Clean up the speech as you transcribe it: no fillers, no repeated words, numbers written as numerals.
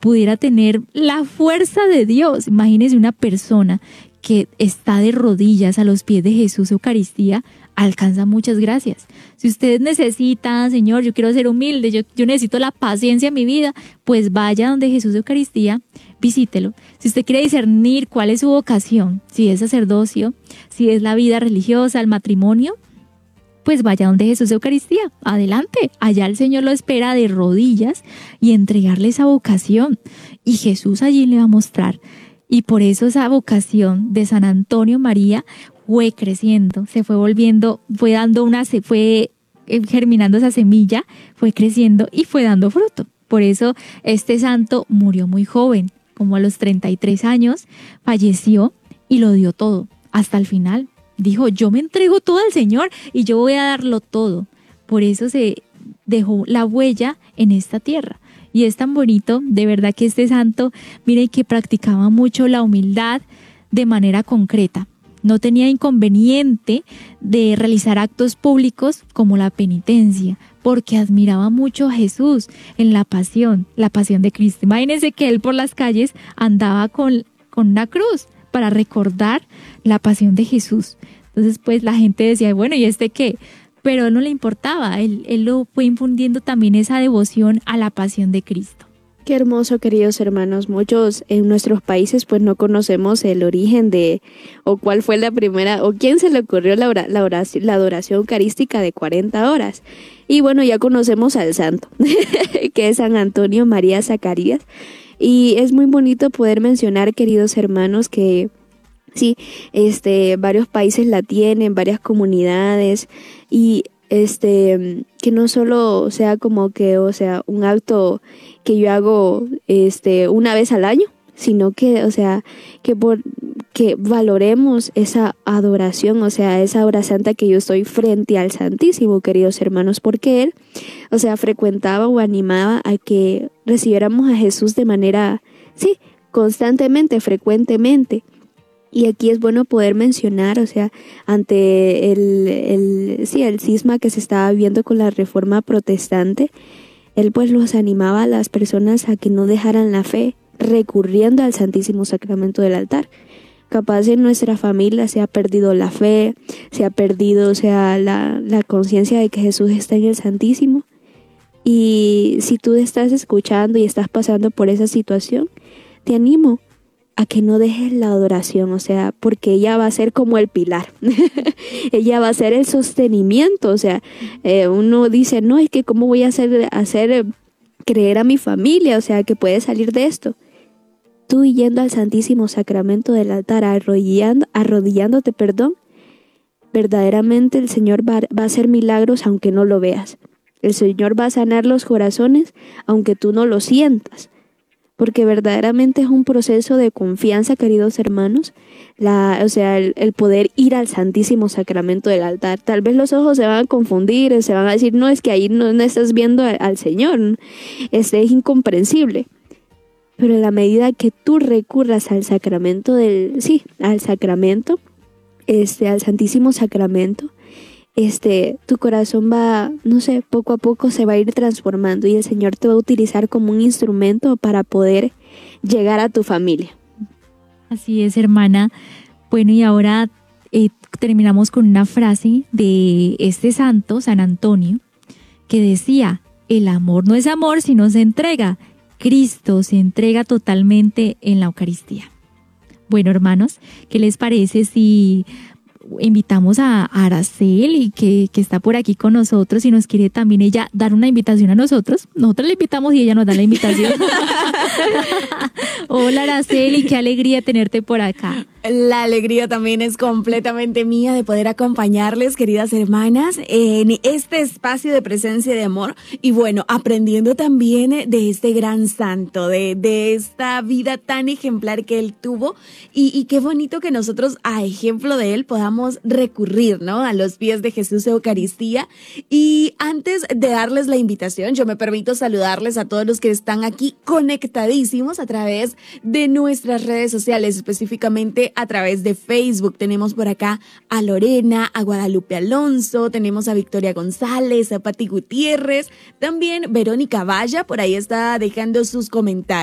pudiera tener la fuerza de Dios. Imagínese una persona que está de rodillas a los pies de Jesús Eucaristía, alcanza muchas gracias. Si ustedes necesitan, Señor, yo quiero ser humilde, yo necesito la paciencia en mi vida, pues vaya donde Jesús Eucaristía, visítelo. Si usted quiere discernir cuál es su vocación, si es sacerdocio, si es la vida religiosa, el matrimonio, pues vaya donde Jesús Eucaristía, adelante, allá el Señor lo espera de rodillas y entregarle esa vocación, y Jesús allí le va a mostrar. Y por eso esa vocación de San Antonio María fue creciendo, se fue volviendo, fue germinando esa semilla, fue creciendo y fue dando fruto. Por eso este santo murió muy joven, como a los 33 años, falleció y lo dio todo hasta el final. Dijo, yo me entrego todo al Señor y yo voy a darlo todo. Por eso se dejó la huella en esta tierra. Y es tan bonito, de verdad que este santo, miren que practicaba mucho la humildad de manera concreta. No tenía inconveniente de realizar actos públicos como la penitencia, porque admiraba mucho a Jesús en la pasión de Cristo. Imagínense que él por las calles andaba con una cruz para recordar la pasión de Jesús. Entonces, pues la gente decía, bueno, ¿y este qué? Pero no le importaba, él lo fue infundiendo también esa devoción a la pasión de Cristo. Qué hermoso, queridos hermanos. Muchos en nuestros países pues no conocemos el origen de, o cuál fue la primera, o quién se le ocurrió la adoración eucarística de 40 horas. Y bueno, ya conocemos al santo, que es San Antonio María Zacarías. Y es muy bonito poder mencionar, queridos hermanos, que sí, varios países la tienen, varias comunidades, y que no solo sea como que, o sea, un acto que yo hago una vez al año, sino que, o sea, que valoremos esa adoración, o sea, esa hora santa que yo estoy frente al Santísimo, queridos hermanos, porque él, o sea, frecuentaba o animaba a que recibiéramos a Jesús de manera, sí, constantemente, frecuentemente. Y aquí es bueno poder mencionar, o sea, ante el cisma que se estaba viendo con la Reforma Protestante, él pues los animaba a las personas a que no dejaran la fe, recurriendo al Santísimo Sacramento del altar. Capaz en nuestra familia se ha perdido la fe, se ha perdido, o sea, la conciencia de que Jesús está en el Santísimo. Y si tú estás escuchando y estás pasando por esa situación, te animo a que no dejes la adoración, o sea, porque ella va a ser como el pilar, ella va a ser el sostenimiento, o sea, uno dice, no, es que cómo voy a hacer creer a mi familia, o sea, que puede salir de esto. Tú yendo al Santísimo Sacramento del altar, arrodillándote, verdaderamente el Señor va a hacer milagros aunque no lo veas. El Señor va a sanar los corazones aunque tú no lo sientas. Porque verdaderamente es un proceso de confianza, queridos hermanos, el poder ir al Santísimo Sacramento del altar. Tal vez los ojos se van a confundir, se van a decir, no, es que ahí no estás viendo al Señor, es incomprensible. Pero en la medida que tú recurras al sacramento al Santísimo Sacramento, tu corazón va, no sé, poco a poco se va a ir transformando y el Señor te va a utilizar como un instrumento para poder llegar a tu familia. Así es, hermana. Bueno, y ahora terminamos con una frase de este santo, San Antonio, que decía, el amor no es amor si no se entrega. Cristo se entrega totalmente en la Eucaristía. Bueno, hermanos, ¿qué les parece si invitamos a Araceli, que está por aquí con nosotros y nos quiere también ella dar una invitación a nosotros? Nosotros le invitamos y ella nos da la invitación. Hola, Araceli, qué alegría tenerte por acá. La alegría también es completamente mía de poder acompañarles, queridas hermanas, en este espacio de presencia y de amor. Y bueno, aprendiendo también de este gran santo, de esta vida tan ejemplar que él tuvo. Y qué bonito que nosotros, a ejemplo de él, podamos recurrir, ¿no?, a los pies de Jesús Eucaristía. Y antes de darles la invitación, yo me permito saludarles a todos los que están aquí conectadísimos a través de nuestras redes sociales, específicamente a través de Facebook. Tenemos por acá a Lorena, a Guadalupe Alonso, tenemos a Victoria González, a Pati Gutiérrez, también Verónica Valla, por ahí está dejando sus comentarios.